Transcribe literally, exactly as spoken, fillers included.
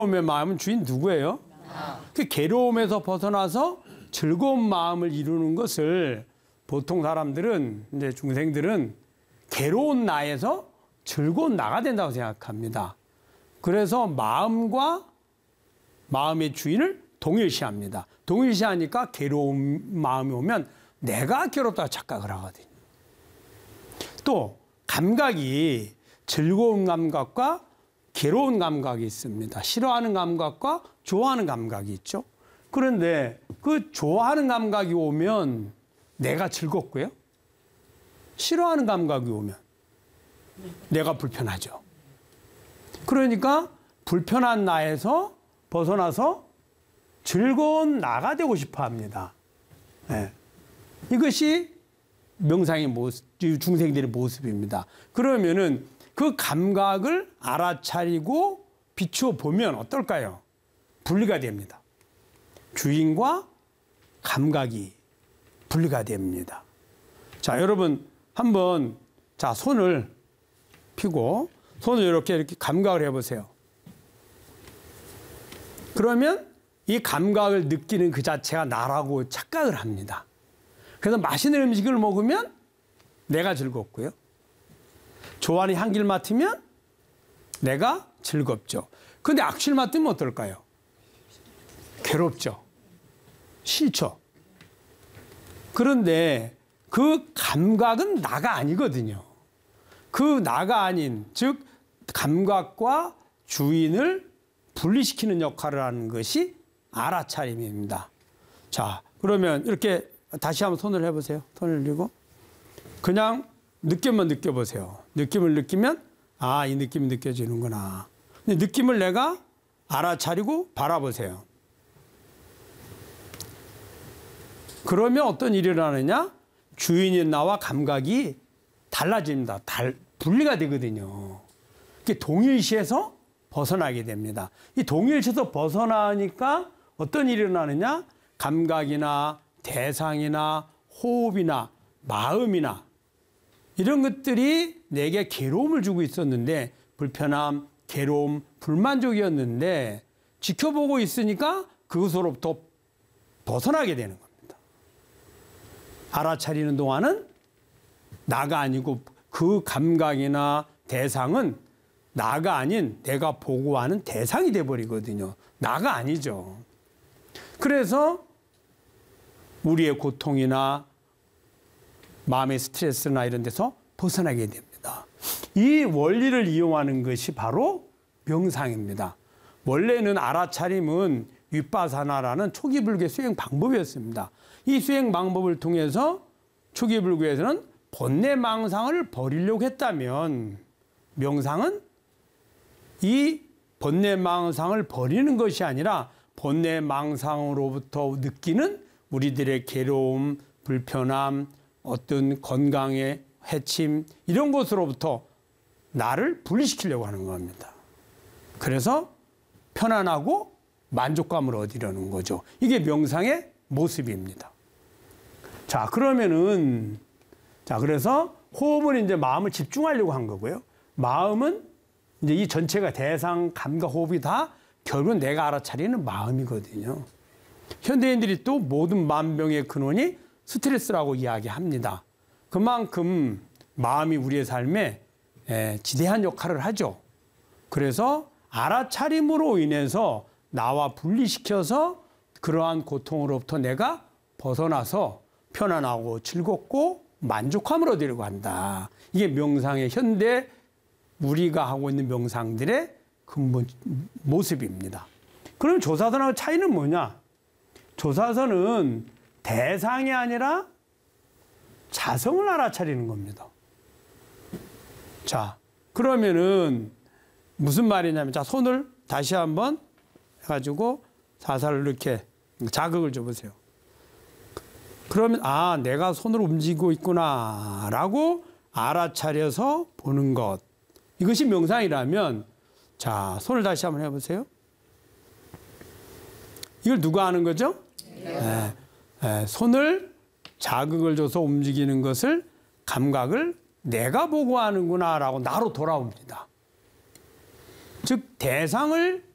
괴로움의 마음은 주인 누구예요? 그 괴로움에서 벗어나서 즐거운 마음을 이루는 것을 보통 사람들은, 이제 중생들은 괴로운 나에서 즐거운 나가 된다고 생각합니다. 그래서 마음과 마음의 주인을 동일시합니다. 동일시하니까 괴로운 마음이 오면 내가 괴롭다고 착각을 하거든요. 또 감각이 즐거운 감각과 괴로운 감각이 있습니다. 싫어하는 감각과 좋아하는 감각이 있죠. 그런데 그 좋아하는 감각이 오면 내가 즐겁고요. 싫어하는 감각이 오면 내가 불편하죠. 그러니까 불편한 나에서 벗어나서 즐거운 나가 되고 싶어 합니다. 네. 이것이 명상의 모습, 중생들의 모습입니다. 그러면은 그 감각을 알아차리고 비추어 보면 어떨까요? 분리가 됩니다. 주인과 감각이 분리가 됩니다. 자, 여러분 한번 자 손을 펴고 손을 이렇게 이렇게 감각을 해보세요. 그러면 이 감각을 느끼는 그 자체가 나라고 착각을 합니다. 그래서 맛있는 음식을 먹으면 내가 즐겁고요. 좋아하는 향기를 맡으면 내가 즐겁죠. 근데 악취를 맡으면 어떨까요? 괴롭죠. 싫죠. 그런데 그 감각은 나가 아니거든요. 그 나가 아닌, 즉 감각과 주인을 분리시키는 역할을 하는 것이 알아차림입니다. 자, 그러면 이렇게 다시 한번 손을 해보세요. 손을 들고 그냥 느낌만 느껴보세요. 느낌을 느끼면 아, 이 느낌이 느껴지는구나. 근데 느낌을 내가 알아차리고 바라보세요. 그러면 어떤 일이 일어나느냐? 주인인 나와 감각이 달라집니다. 달, 분리가 되거든요. 이게 동일시에서 벗어나게 됩니다. 이 동일시에서 벗어나니까 어떤 일이 일어나느냐? 감각이나 대상이나 호흡이나 마음이나 이런 것들이 내게 괴로움을 주고 있었는데, 불편함, 괴로움, 불만족이었는데 지켜보고 있으니까 그것으로부터 벗어나게 되는 겁니다. 알아차리는 동안은 나가 아니고 그 감각이나 대상은 나가 아닌 내가 보고하는 대상이 돼버리거든요. 나가 아니죠. 그래서 우리의 고통이나 마음의 스트레스나 이런 데서 벗어나게 됩니다. 이 원리를 이용하는 것이 바로 명상입니다. 원래는 알아차림은 윗바사나라는 초기 불교의 수행 방법이었습니다. 이 수행 방법을 통해서 초기 불교에서는 본래 망상을 버리려고 했다면, 명상은 이 본래 망상을 버리는 것이 아니라 본래 망상으로부터 느끼는 우리들의 괴로움, 불편함, 어떤 건강의 해침, 이런 것으로부터 나를 분리시키려고 하는 겁니다. 그래서 편안하고 만족감을 얻으려는 거죠. 이게 명상의 모습입니다. 자, 그러면은, 자, 그래서 호흡은 이제 마음을 집중하려고 한 거고요. 마음은 이제 이 전체가 대상, 감각, 호흡이 다 결국은 내가 알아차리는 마음이거든요. 현대인들이 또 모든 만병의 근원이 스트레스라고 이야기합니다. 그만큼 마음이 우리의 삶에 지대한 역할을 하죠. 그래서 알아차림으로 인해서 나와 분리시켜서 그러한 고통으로부터 내가 벗어나서 편안하고 즐겁고 만족함을 얻으려고 한다. 이게 명상의 현대 우리가 하고 있는 명상들의 근본 모습입니다. 그럼 조사선하고 차이는 뭐냐? 조사선은 대상이 아니라 자성을 알아차리는 겁니다. 자, 그러면은 무슨 말이냐면, 자, 손을 다시 한번 해가지고 사살 이렇게 자극을 줘보세요. 그러면 아, 내가 손을 움직이고 있구나 라고 알아차려서 보는 것, 이것이 명상이라면, 자, 손을 다시 한번 해보세요. 이걸 누가 하는 거죠? 네. 네. 네. 손을 자극을 줘서 움직이는 것을, 감각을 내가 보고 하는구나 라고 나로 돌아옵니다. 즉 대상을